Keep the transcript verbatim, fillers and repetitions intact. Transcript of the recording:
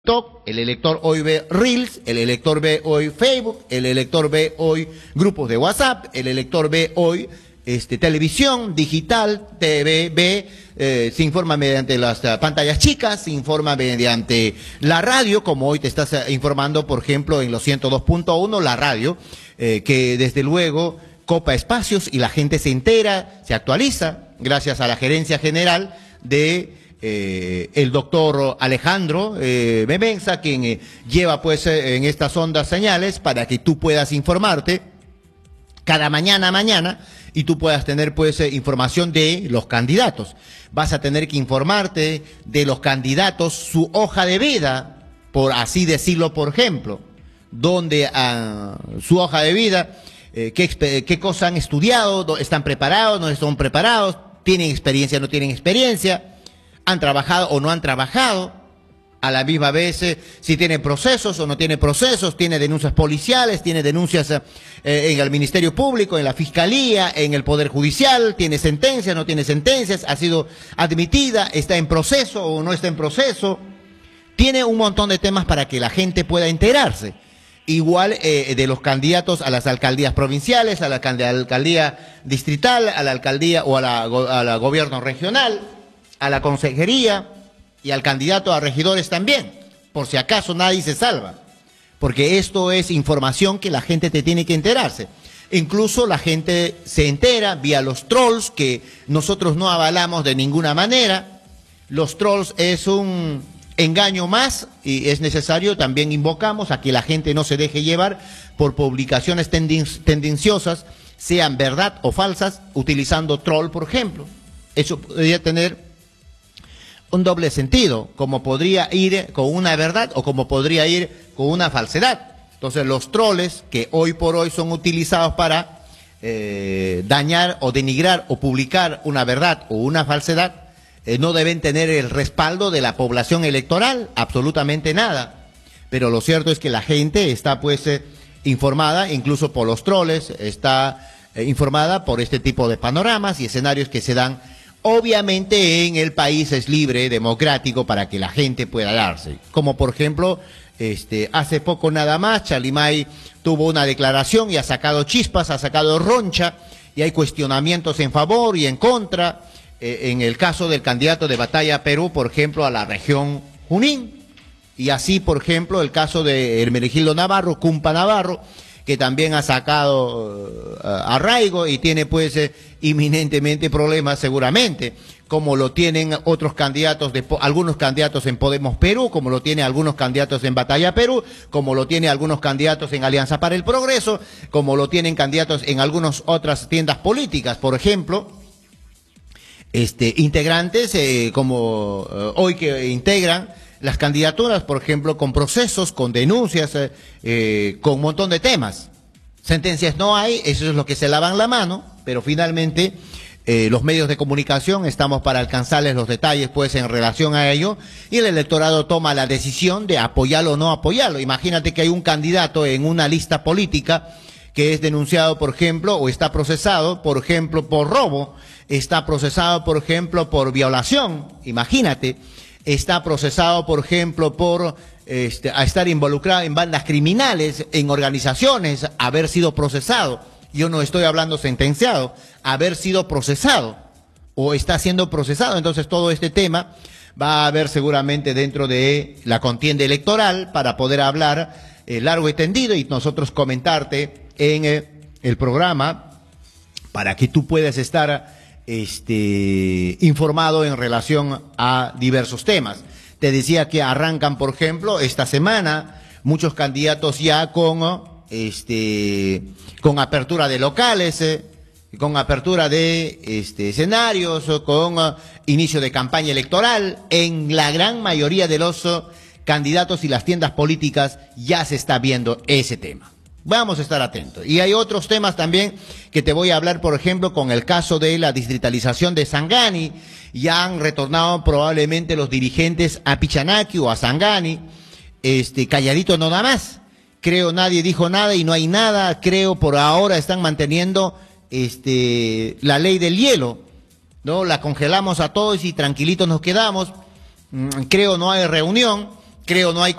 TikTok, el elector hoy ve Reels, el elector ve hoy Facebook, el elector ve hoy grupos de WhatsApp, el elector ve hoy este, televisión digital, T V, ve, eh, se informa mediante las uh, pantallas chicas, se informa mediante la radio, como hoy te estás uh, informando, por ejemplo, en los ciento dos punto uno, la radio, eh, que desde luego copa espacios y la gente se entera, se actualiza, gracias a la gerencia general de Eh, el doctor Alejandro eh, Memenza, quien eh, lleva pues eh, en estas ondas señales para que tú puedas informarte cada mañana a mañana y tú puedas tener pues eh, información de los candidatos. Vas a tener que informarte de los candidatos, su hoja de vida, por así decirlo, por ejemplo, donde uh, su hoja de vida, eh, qué, qué cosas han estudiado, están preparados, no están preparados, tienen experiencia, no tienen experiencia, han trabajado o no han trabajado, a la misma vez eh, si tiene procesos o no tiene procesos, tiene denuncias policiales, tiene denuncias eh, en el Ministerio Público, en la Fiscalía, en el Poder Judicial, tiene sentencias, no tiene sentencias, ha sido admitida, está en proceso o no está en proceso, tiene un montón de temas para que la gente pueda enterarse. Igual eh, de los candidatos a las alcaldías provinciales, a la alcaldía distrital, a la alcaldía o a la, a la gobierno regional, a la consejería y al candidato a regidores también, por si acaso nadie se salva, porque esto es información que la gente te tiene que enterarse. Incluso la gente se entera vía los trolls, que nosotros no avalamos de ninguna manera. Los trolls es un engaño más y es necesario, también invocamos a que la gente no se deje llevar por publicaciones tendenciosas, sean verdad o falsas, utilizando troll, por ejemplo. Eso podría tener un doble sentido, como podría ir con una verdad o como podría ir con una falsedad. Entonces los troles que hoy por hoy son utilizados para eh, dañar o denigrar o publicar una verdad o una falsedad, eh, no deben tener el respaldo de la población electoral, absolutamente nada. Pero lo cierto es que la gente está pues eh, informada, incluso por los troles, está eh, informada por este tipo de panoramas y escenarios que se dan. Obviamente en el país es libre, democrático, para que la gente pueda darse. Como por ejemplo, este, hace poco nada más, Chalimay tuvo una declaración y ha sacado chispas, ha sacado roncha, y hay cuestionamientos en favor y en contra. Eh, en el caso del candidato de Batalla Perú, por ejemplo, a la región Junín. Y así, por ejemplo, el caso de Hermenegildo Navarro, Cumpa Navarro, que también ha sacado uh, arraigo y tiene pues eh, inminentemente problemas seguramente, como lo tienen otros candidatos, de, algunos candidatos en Podemos Perú, como lo tienen algunos candidatos en Batalla Perú, como lo tienen algunos candidatos en Alianza para el Progreso, como lo tienen candidatos en algunas otras tiendas políticas, por ejemplo, este, integrantes eh, como uh, hoy que integran las candidaturas, por ejemplo, con procesos, con denuncias, eh, eh, con un montón de temas. Sentencias no hay, eso es lo que se lavan la mano, pero finalmente eh, los medios de comunicación estamos para alcanzarles los detalles pues en relación a ello, y el electorado toma la decisión de apoyarlo o no apoyarlo. Imagínate que hay un candidato en una lista política que es denunciado, por ejemplo, o está procesado, por ejemplo, por robo, está procesado, por ejemplo, por violación, imagínate. Está procesado, por ejemplo, por este, a estar involucrado en bandas criminales, en organizaciones, haber sido procesado. Yo no estoy hablando sentenciado, haber sido procesado o está siendo procesado. Entonces todo este tema va a haber seguramente dentro de la contienda electoral para poder hablar eh, largo y tendido y nosotros comentarte en eh, el programa para que tú puedas estar Este, informado en relación a diversos temas. Te decía que arrancan, por ejemplo, esta semana muchos candidatos ya con este con apertura de locales, eh, con apertura de este, escenarios, con uh, inicio de campaña electoral. En la gran mayoría de los uh, candidatos y las tiendas políticas ya se está viendo ese tema. Vamos a estar atentos. Y hay otros temas también que te voy a hablar, por ejemplo, con el caso de la distritalización de Sangani. Ya han retornado probablemente los dirigentes a Pichanaki o a Sangani. Este, calladito no nada más. Creo nadie dijo nada y no hay nada. Creo por ahora están manteniendo este, la ley del hielo, ¿no? La congelamos a todos y tranquilitos nos quedamos. Creo no hay reunión. creo no hay